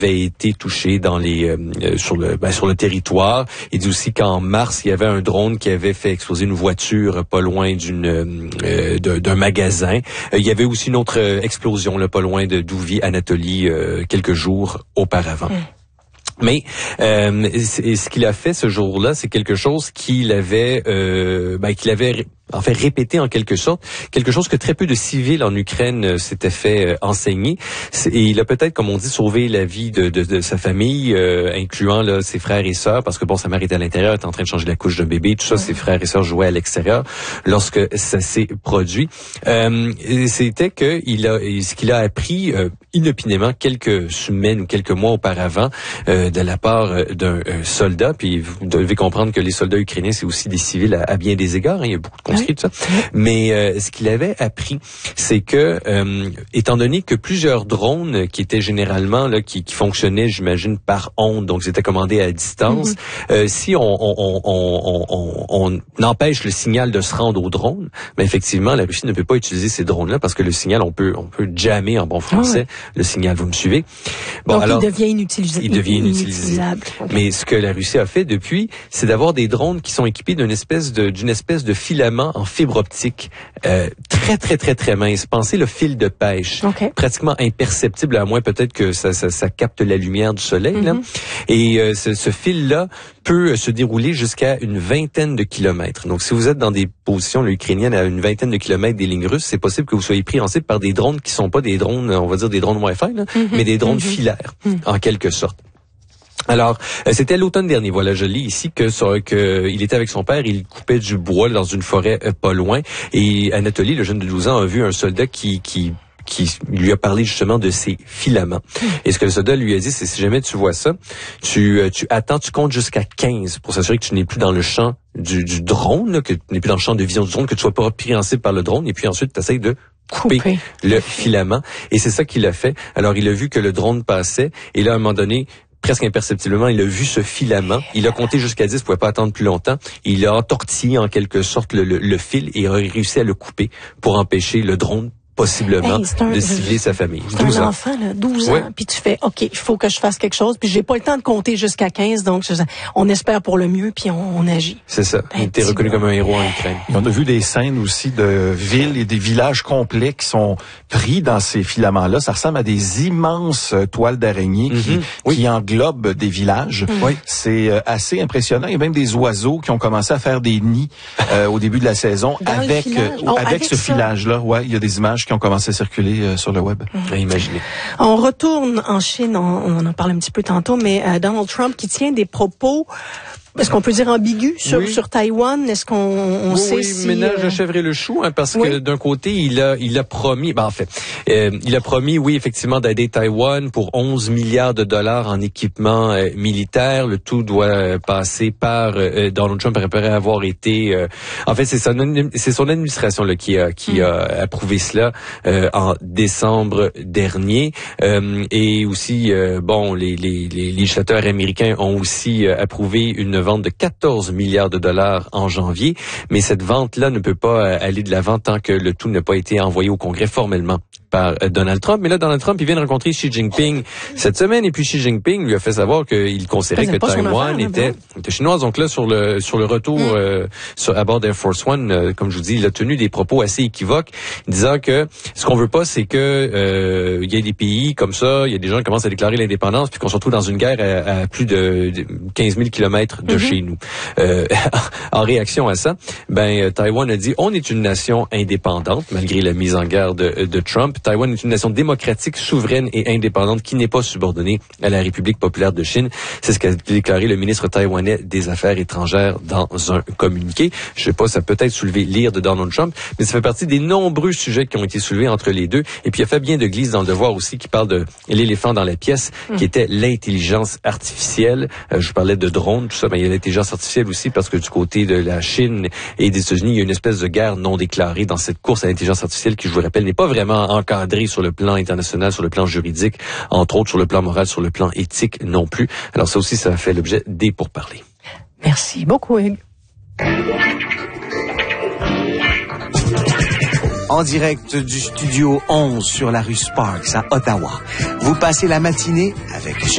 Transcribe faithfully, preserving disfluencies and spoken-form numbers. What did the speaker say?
avait été touché dans les euh, sur le ben, sur le territoire. Il dit aussi qu'en mars, il y avait un drone qui avait fait exploser une voiture pas loin d'une euh, d'un magasin. Euh, il y avait aussi une autre euh, explosion là, pas loin de d'où vit Anatoly euh, quelques jours auparavant. Mmh. Mais euh, ce qu'il a fait ce jour-là, c'est quelque chose qu'il avait, euh, ben, qu'il avait en fait répété en quelque sorte, quelque chose que très peu de civils en Ukraine euh, s'étaient fait euh, enseigner. Et il a peut-être, comme on dit, sauvé la vie de, de, de sa famille, euh, incluant là, ses frères et sœurs, parce que bon, sa mère était à l'intérieur, était en train de changer la couche d'un bébé, tout ça, ses frères et sœurs jouaient à l'extérieur lorsque ça s'est produit. Euh, c'était que il a, ce qu'il a appris euh, inopinément quelques semaines ou quelques mois auparavant euh, de la part d'un euh, soldat. Puis vous devez comprendre que les soldats ukrainiens, c'est aussi des civils à, à bien des égards. Hein, il y a beaucoup de conscrits, tout ça. Mais euh, ce qu'il avait appris, c'est que, euh, étant donné que plusieurs drones qui étaient généralement là, qui, qui fonctionnaient, j'imagine, par onde, donc c'était commandé à distance, mm-hmm. euh, si on, on, on, on, on, on empêche le signal de se rendre au drone, ben effectivement, la Russie ne peut pas utiliser ces drones-là parce que le signal, on peut, on peut jammer en bon français oh ouais. le signal. Vous me suivez? Bon, donc alors, il devient inutilisable. Il devient inutilisable. Okay. Mais ce que la Russie a fait depuis, c'est d'avoir des drones qui sont équipés d'une espèce de, d'une espèce de filament en fibre optique euh, très très très très mince. Pensez le fil de pêche, okay. pratiquement imperceptible à moins peut-être que ça, ça, ça capte la lumière du soleil. Mm-hmm. Là. Et euh, ce, ce fil-là peut se dérouler jusqu'à une vingtaine de kilomètres. Donc, si vous êtes dans des positions ukrainiennes à une vingtaine de kilomètres des lignes russes, c'est possible que vous soyez pris en cible par des drones qui sont pas des drones, on va dire des drones Wi-Fi, là, mm-hmm. mais des drones mm-hmm. filaires, mm-hmm. en quelque sorte. Alors, euh, c'était l'automne dernier. Voilà, je lis ici que, sur, que il était avec son père, il coupait du bois là, dans une forêt euh, pas loin. Et Anatoly, le jeune de douze ans, a vu un soldat qui qui qui lui a parlé justement de ces filaments. Et ce que le soldat lui a dit, c'est si jamais tu vois ça, tu tu attends, tu comptes jusqu'à quinze pour s'assurer que tu n'es plus dans le champ du, du drone, là, que tu n'es plus dans le champ de vision du drone, que tu sois pas pris en cible par le drone. Et puis ensuite, tu essaies de couper, couper le filament. Et c'est ça qu'il a fait. Alors, il a vu que le drone passait. Et là, à un moment donné, presque imperceptiblement, il a vu ce filament. Il a compté jusqu'à dix, il pouvait pas attendre plus longtemps. Il a entortillé en quelque sorte le, le, le fil et a réussi à le couper pour empêcher le drone possiblement hey, un, de cibler sa famille. C'est un enfant, là, douze ans, ouais. Puis tu fais, OK, il faut que je fasse quelque chose, puis j'ai pas le temps de compter jusqu'à quinze, donc je, on espère pour le mieux, puis on, on agit. C'est ça. Ben, il était reconnu comme un héros en Ukraine. Et on a vu des scènes aussi de villes et des villages complets qui sont pris dans ces filaments-là. Ça ressemble à des immenses toiles d'araignée mm-hmm. qui, oui. qui englobent des villages. Mm-hmm. Oui. C'est assez impressionnant. Il y a même des oiseaux qui ont commencé à faire des nids euh, au début de la saison dans avec, euh, oh, avec, avec ce ça. filage-là. Ouais, il y a des images qui ont commencé à circuler euh, sur le web. Mmh. Imaginez. On retourne en Chine, on, on en parle un petit peu tantôt, mais euh, Donald Trump qui tient des propos, est-ce qu'on peut dire ambigus sur, oui. sur Taïwan? Est-ce qu'on on oui, sait oui, si... ménage euh... le chèvre et le chou, hein, parce oui. que d'un côté, il a il a promis, ben en fait, euh, il a promis, oui, effectivement, d'aider Taïwan pour onze milliards de dollars en équipement euh, militaire. Le tout doit euh, passer par euh, Donald Trump après avoir été... Euh, en fait, c'est son, c'est son administration là, qui a qui mm. a approuvé cela euh, en décembre dernier. Euh, et aussi, euh, bon, les, les, les législateurs américains ont aussi euh, approuvé une vente de quatorze milliards de dollars en janvier, mais cette vente-là ne peut pas aller de l'avant tant que le tout n'a pas été envoyé au Congrès formellement par Donald Trump. Mais là, Donald Trump, il vient de rencontrer Xi Jinping cette semaine, et puis Xi Jinping lui a fait savoir qu'il considérait que Taïwan était, était chinoise. Donc là, sur le sur le retour mm. euh, sur, à bord d'Air Force One, euh, comme je vous dis, il a tenu des propos assez équivoques, disant que ce qu'on veut pas, c'est que euh, il y ait des pays comme ça, il y a des gens qui commencent à déclarer l'indépendance, puis qu'on se retrouve dans une guerre à, à plus de, de quinze mille kilomètres de mm-hmm. chez nous. Euh, en réaction à ça, ben Taïwan a dit, on est une nation indépendante, malgré la mise en garde de, de Trump. Taïwan est une nation démocratique, souveraine et indépendante qui n'est pas subordonnée à la République populaire de Chine. C'est ce qu'a déclaré le ministre taïwanais des Affaires étrangères dans un communiqué. Je sais pas, ça peut être soulevé l'ire de Donald Trump, mais ça fait partie des nombreux sujets qui ont été soulevés entre les deux. Et puis il y a Fabien de Glise dans Le Devoir aussi qui parle de l'éléphant dans la pièce, mmh. qui était l'intelligence artificielle. Euh, je parlais de drones, tout ça, mais il y a l'intelligence artificielle aussi parce que du côté de la Chine et des États-Unis, il y a une espèce de guerre non déclarée dans cette course à l'intelligence artificielle qui, je vous rappelle, n'est pas vraiment encadrée sur le plan international, sur le plan juridique, entre autres sur le plan moral, sur le plan éthique non plus. Alors ça aussi, ça fait l'objet des pourparlers. Merci beaucoup, Hugues. En direct du studio onze sur la rue Sparks à Ottawa. Vous passez la matinée avec